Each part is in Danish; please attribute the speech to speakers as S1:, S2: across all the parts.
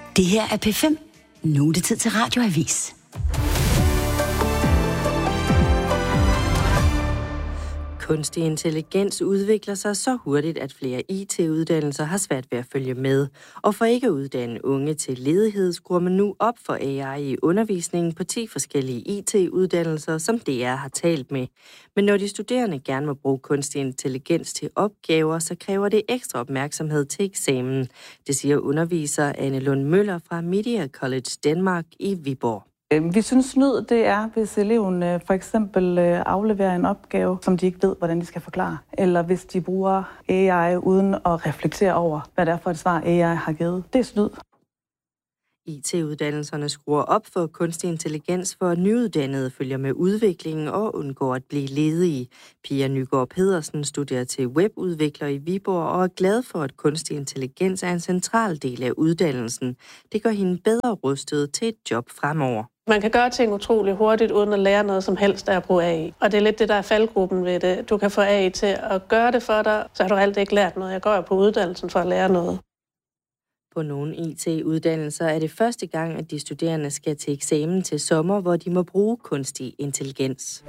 S1: Det her er P5. Nu er det tid til Radioavis.
S2: Kunstig intelligens udvikler sig så hurtigt, at flere IT-uddannelser har svært ved at følge med. Og for ikke at uddanne unge til ledighed, skruer man nu op for AI i undervisningen på 10 forskellige IT-uddannelser, som DR har talt med. Men når de studerende gerne må bruge kunstig intelligens til opgaver, så kræver det ekstra opmærksomhed til eksamen. Det siger underviser Anne Lund Møller fra Media College Danmark i Viborg.
S3: Vi synes snyd, det er, hvis eleven for eksempel afleverer en opgave, som de ikke ved, hvordan de skal forklare. Eller hvis de bruger AI uden at reflektere over, hvad det er for et svar, AI har givet. Det er snyd.
S2: IT-uddannelserne skruer op for kunstig intelligens, for nyuddannede følger med udviklingen og undgår at blive ledige. Pia Nygaard Pedersen studerer til webudvikler i Viborg og er glad for, at kunstig intelligens er en central del af uddannelsen. Det gør hende bedre rustet til et job fremover.
S4: Man kan gøre ting utrolig hurtigt, uden at lære noget som helst af at bruge AI. Og det er lidt det, der er faldgruppen ved det. Du kan få AI til at gøre det for dig, så har du alt ikke lært noget. Jeg går jo på uddannelsen for at lære noget.
S2: På nogle IT-uddannelser er det første gang, at de studerende skal til eksamen til sommer, hvor de må bruge kunstig intelligens.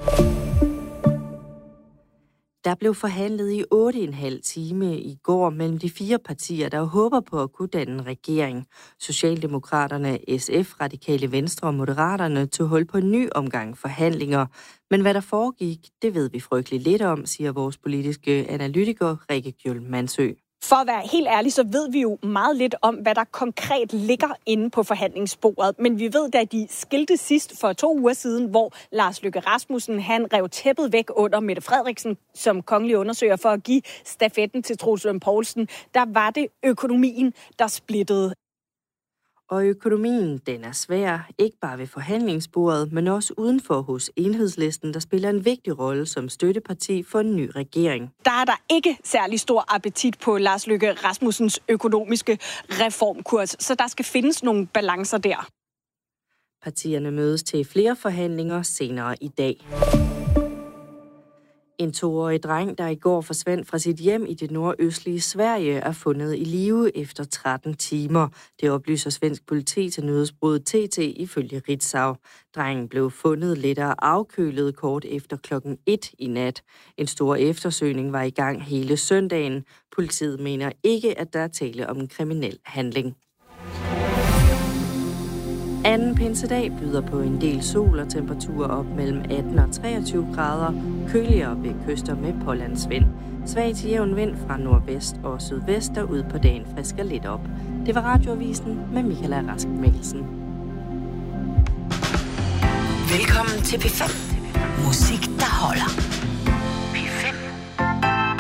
S2: Der blev forhandlet i 8,5 time i går mellem de 4 partier, der håber på at kunne danne en regering. Socialdemokraterne, SF, Radikale Venstre og Moderaterne tog hul på en ny omgang forhandlinger. Men hvad der foregik, det ved vi frygtelig lidt om, siger vores politiske analytiker Rikke Gjøl Mansø.
S5: For at være helt ærlig, så ved vi jo meget lidt om, hvad der konkret ligger inde på forhandlingsbordet. Men vi ved, da de skilte sidst for 2 uger siden, hvor Lars Løkke Rasmussen han rev tæppet væk under Mette Frederiksen som kongelig undersøger for at give stafetten til Troels Lund Poulsen, der var det økonomien, der splittede.
S2: Og økonomien, den er svær, ikke bare ved forhandlingsbordet, men også udenfor hos Enhedslisten, der spiller en vigtig rolle som støtteparti for en ny regering.
S5: Der er der ikke særlig stor appetit på Lars Løkke Rasmussens økonomiske reformkurs, så der skal findes nogle balancer der.
S2: Partierne mødes til flere forhandlinger senere i dag. En 2-årig dreng, der i går forsvandt fra sit hjem i det nordøstlige Sverige, er fundet i live efter 13 timer. Det oplyser svensk politi til nyhedsbureauet TT ifølge Ritzau. Drengen blev fundet lettere afkølet kort efter 1:00 i nat. En stor eftersøgning var i gang hele søndagen. Politiet mener ikke, at der er tale om en kriminel handling. Anden pinsedag byder på en del sol og temperaturer op mellem 18 og 23 grader, køligere ved kyster med pålandsvind. Svag til jævn vind fra nordvest og sydvest, der ud på dagen frisker lidt op. Det var Radioavisen med Michaela Rask Mikkelsen.
S1: Velkommen til P5. Musik, der